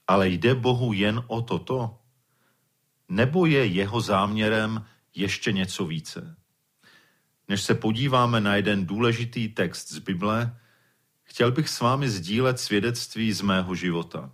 Ale jde Bohu jen o toto? Nebo je jeho záměrem ještě něco více? Než se podíváme na jeden důležitý text z Bible, chtěl bych s vámi sdílet svědectví z mého života.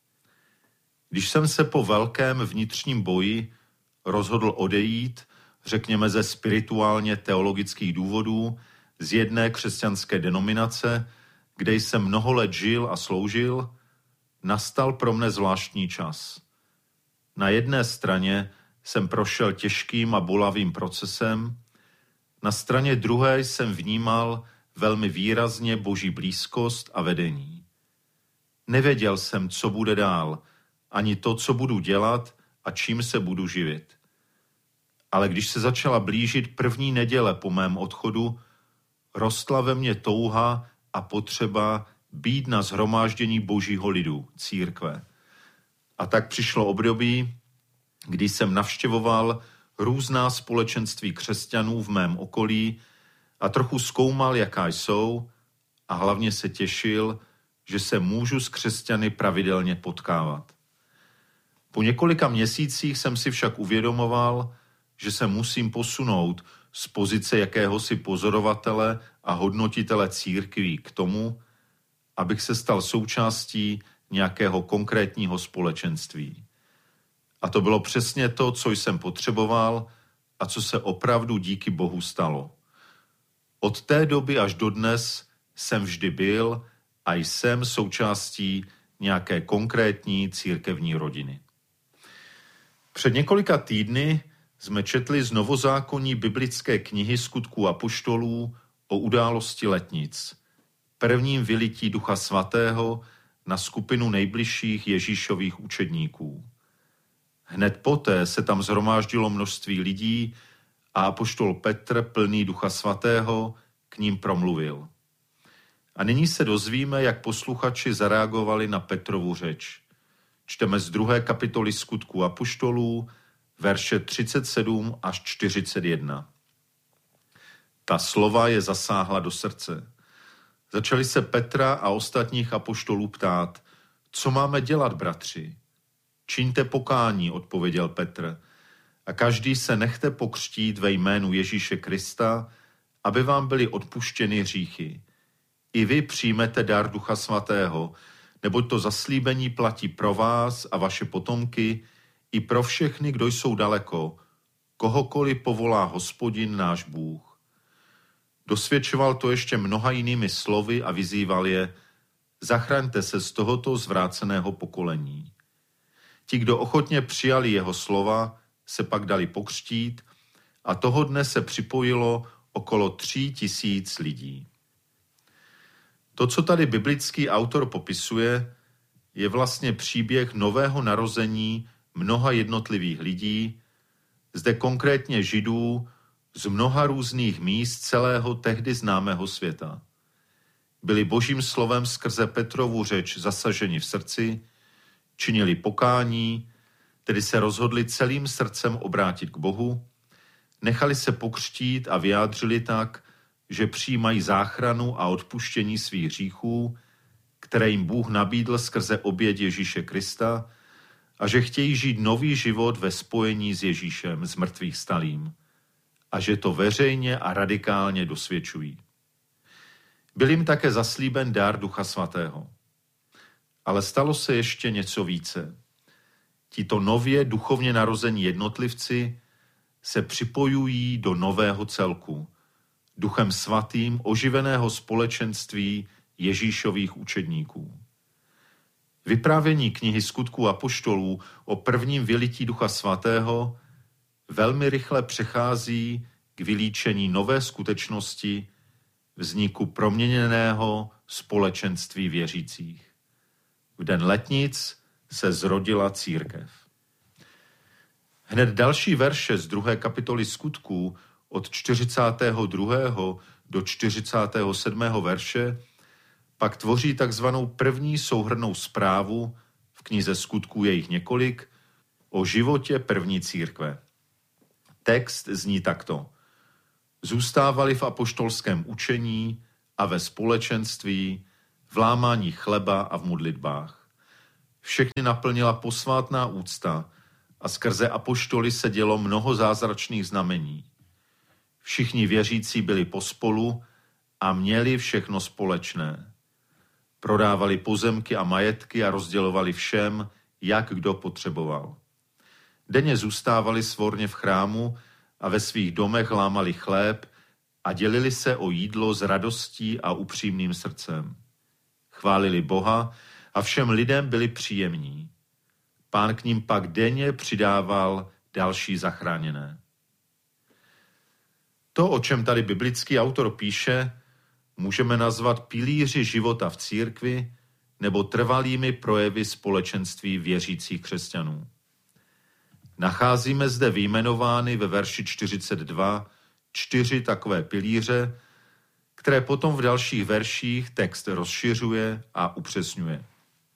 Když jsem se po velkém vnitřním boji rozhodl odejít, řekněme ze spirituálně teologických důvodů, z jedné křesťanské denominace, kde jsem mnoho let žil a sloužil, nastal pro mne zvláštní čas. Na jedné straně jsem prošel těžkým a bolavým procesem, na straně druhé jsem vnímal velmi výrazně Boží blízkost a vedení. Nevěděl jsem, co bude dál, ani to, co budu dělat a čím se budu živit. Ale když se začala blížit první neděle po mém odchodu, rostla ve mně touha a potřeba být na shromáždění Božího lidu, církve. A tak přišlo období, kdy jsem navštěvoval různá společenství křesťanů v mém okolí a trochu zkoumal, jaká jsou, a hlavně se těšil, že se můžu s křesťany pravidelně potkávat. Po několika měsících jsem si však uvědomoval, že se musím posunout z pozice jakéhosi pozorovatele a hodnotitele církví k tomu, abych se stal součástí nějakého konkrétního společenství. A to bylo přesně to, co jsem potřeboval a co se opravdu díky Bohu stalo. Od té doby až dodnes jsem vždy byl a jsem součástí nějaké konkrétní církevní rodiny. Před několika týdny jsme četli z novozákonní biblické knihy Skutků apoštolů o události letnic, prvním vylití Ducha Svatého na skupinu nejbližších Ježíšových učedníků. Hned poté se tam shromáždilo množství lidí a apoštol Petr, plný Ducha Svatého, k ním promluvil. A nyní se dozvíme, jak posluchači zareagovali na Petrovu řeč. Čteme z 2. kapitoly Skutků apoštolů, verše 37 až 41. Ta slova je zasáhla do srdce. Začali se Petra a ostatních apoštolů ptát, co máme dělat, bratři? Čiňte pokání, odpověděl Petr, a každý se nechte pokřtít ve jménu Ježíše Krista, aby vám byly odpuštěny hříchy. I vy přijmete dar Ducha Svatého, neboť to zaslíbení platí pro vás a vaše potomky, i pro všechny, kdo jsou daleko, kohokoliv povolá Hospodin náš Bůh. Dosvědčoval to ještě mnoha jinými slovy a vyzýval je, zachraňte se z tohoto zvráceného pokolení. Ti, kdo ochotně přijali jeho slova, se pak dali pokřtít a toho dne se připojilo okolo 3000 lidí. To, co tady biblický autor popisuje, je vlastně příběh nového narození mnoha jednotlivých lidí, zde konkrétně Židů z mnoha různých míst celého tehdy známého světa. Byli Božím slovem skrze Petrovu řeč zasaženi v srdci, činili pokání, tedy se rozhodli celým srdcem obrátit k Bohu, nechali se pokřtít a vyjádřili tak, že přijímají záchranu a odpuštění svých hříchů, které jim Bůh nabídl skrze oběť Ježíše Krista, a že chtějí žít nový život ve spojení s Ježíšem, s mrtvých stalým, a že to veřejně a radikálně dosvědčují. Byl jim také zaslíben dar Ducha Svatého. Ale stalo se ještě něco více. Tito nově duchovně narození jednotlivci se připojují do nového celku, Duchem Svatým oživeného společenství Ježíšových učedníků. Vyprávění knihy Skutků apoštolů o prvním vylití Ducha Svatého velmi rychle přechází k vylíčení nové skutečnosti vzniku proměněného společenství věřících. V den letnic se zrodila církev. Hned další verše z 2. kapitoly Skutků od 42. do 47. verše pak tvoří takzvanou první souhrnnou zprávu, v knize Skutků je jich několik, o životě první církve. Text zní takto. Zůstávali v apoštolském učení a ve společenství, v lámání chleba a v modlitbách. všechny naplnila posvátná úcta a skrze apoštoly se dělo mnoho zázračných znamení. Všichni věřící byli pospolu a měli všechno společné. Prodávali pozemky a majetky a rozdělovali všem, jak kdo potřeboval. Denně zůstávali svorně v chrámu a ve svých domech lámali chléb a dělili se o jídlo s radostí a upřímným srdcem. Chválili Boha a všem lidem byli příjemní. Pán k ním pak denně přidával další zachráněné. To, o čem tady biblický autor píše, můžeme nazvat pilíři života v církvi nebo trvalými projevy společenství věřících křesťanů. Nacházíme zde vyjmenovány ve verši 42 4 takové pilíře, které potom v dalších verších text rozšiřuje a upřesňuje.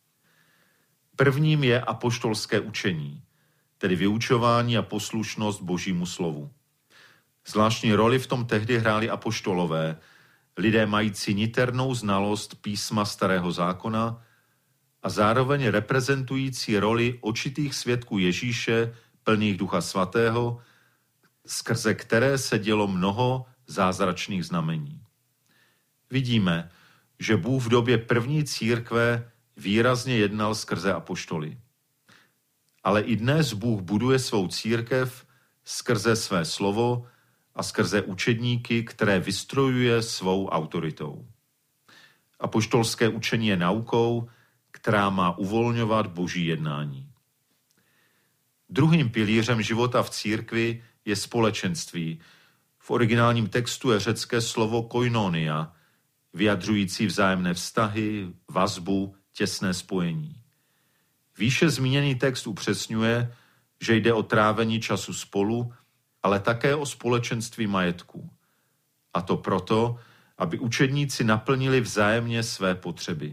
Prvním je apoštolské učení, tedy vyučování a poslušnost Božímu slovu. Zvláštní roli v tom tehdy hráli apoštolové, lidé mající niternou znalost písma Starého zákona a zároveň reprezentující roli očitých svědků Ježíše, plných Ducha Svatého, skrze které se dělo mnoho zázračných znamení. Vidíme, že Bůh v době první církve výrazně jednal skrze apoštoly. Ale i dnes Bůh buduje svou církev skrze své slovo a skrze učedníky, které vystrojuje svou autoritou. Apoštolské učení je naukou, která má uvolňovat Boží jednání. Druhým pilířem života v církvi je společenství. V originálním textu je řecké slovo koinonia, vyjadřující vzájemné vztahy, vazbu, těsné spojení. Výše zmíněný text upřesňuje, že jde o trávení času spolu, ale také o společenství majetku. A to proto, aby učedníci naplnili vzájemně své potřeby.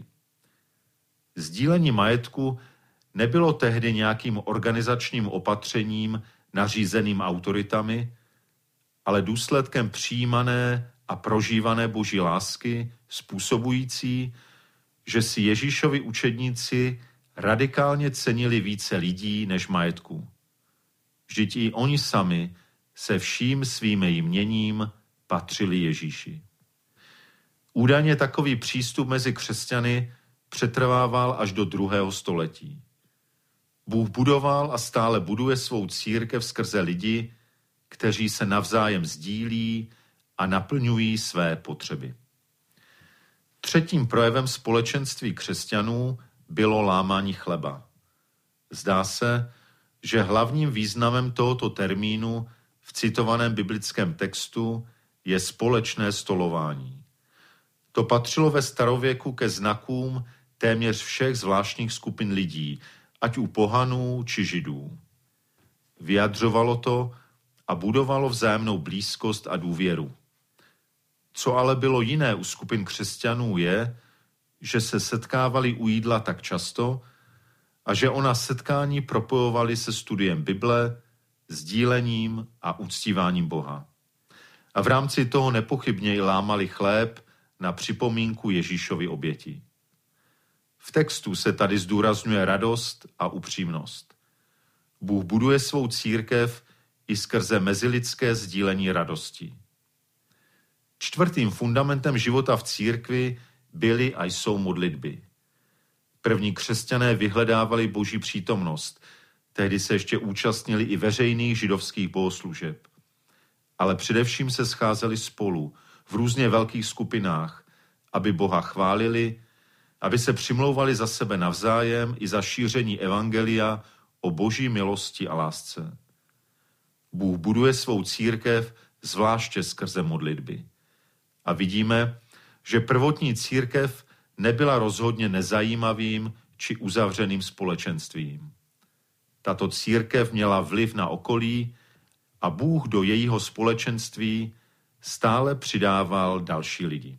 Sdílení majetku nebylo tehdy nějakým organizačním opatřením nařízeným autoritami, ale důsledkem přijímané a prožívané Boží lásky, způsobující, že si Ježíšovi učedníci radikálně cenili více lidí než majetku. Vždyť i oni sami se vším svým jměním patřili Ježíši. Údajně takový přístup mezi křesťany přetrvával až do 2. století. Bůh budoval a stále buduje svou církev skrze lidi, kteří se navzájem sdílí a naplňují své potřeby. Třetím projevem společenství křesťanů bylo lámání chleba. Zdá se, že hlavním významem tohoto termínu v citovaném biblickém textu je společné stolování. To patřilo ve starověku ke znakům téměř všech zvláštních skupin lidí, ať u pohanů či židů. Vyjadřovalo to a budovalo vzájemnou blízkost a důvěru. Co ale bylo jiné u skupin křesťanů je, že se setkávali u jídla tak často a že ona setkání propojovali se studiem Bible, sdílením a uctíváním Boha. A v rámci toho nepochybně i lámali chléb na připomínku Ježíšovy oběti. V textu se tady zdůrazňuje radost a upřímnost. Bůh buduje svou církev i skrze mezilidské sdílení radosti. Čtvrtým fundamentem života v církvi byly a jsou modlitby. První křesťané vyhledávali Boží přítomnost, tehdy se ještě účastnili i veřejných židovských bohoslužeb. Ale především se scházeli spolu v různě velkých skupinách, aby Boha chválili, aby se přimlouvali za sebe navzájem i za šíření evangelia o Boží milosti a lásce. Bůh buduje svou církev zvláště skrze modlitby. A vidíme, že prvotní církev nebyla rozhodně nezajímavým či uzavřeným společenstvím. Tato církev měla vliv na okolí a Bůh do jejího společenství stále přidával další lidi.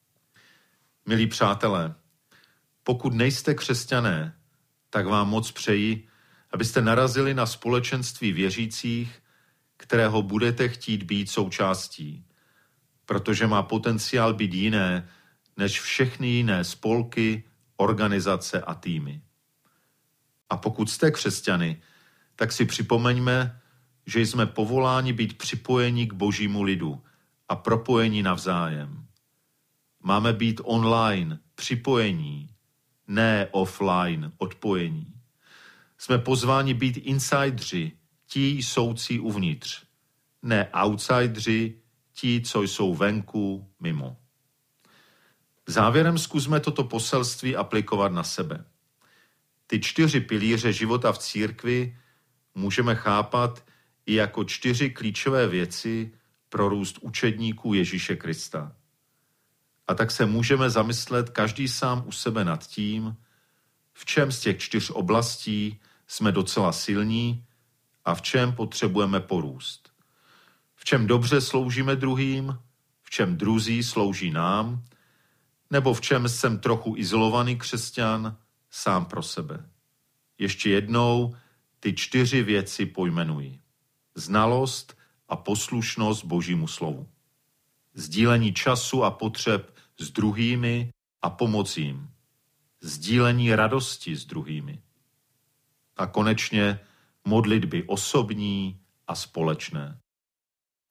Milí přátelé, pokud nejste křesťané, tak vám moc přeji, abyste narazili na společenství věřících, kterého budete chtít být součástí, protože má potenciál být jiné než všechny jiné spolky, organizace a týmy. A pokud jste křesťany, tak si připomeňme, že jsme povoláni být připojeni k Božímu lidu a propojeni navzájem. Máme být online, připojení, ne offline, odpojení. Jsme pozváni být insidři, ti soucí uvnitř, ne outsidři, ti, co jsou venku, mimo. Závěrem zkusme toto poselství aplikovat na sebe. Ty 4 pilíře života v církvi můžeme chápat i jako 4 klíčové věci pro růst učedníků Ježíše Krista. A tak se můžeme zamyslet každý sám u sebe nad tím, v čem z těch 4 oblastí jsme docela silní a v čem potřebujeme porůst. V čem dobře sloužíme druhým, v čem druzí slouží nám, nebo v čem jsem trochu izolovaný křesťan sám pro sebe. Ještě jednou ty 4 věci pojmenuji. Znalost a poslušnost Božímu slovu. Sdílení času a potřeb s druhými a pomoc jim. Sdílení radosti s druhými. A konečně modlitby osobní a společné.